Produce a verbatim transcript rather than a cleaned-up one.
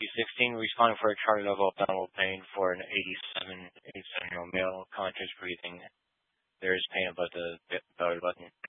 sixteen, responding for a chart level abdominal pain for an eighty-seven, eighty-seven year old male, conscious breathing. There is pain above the belly button.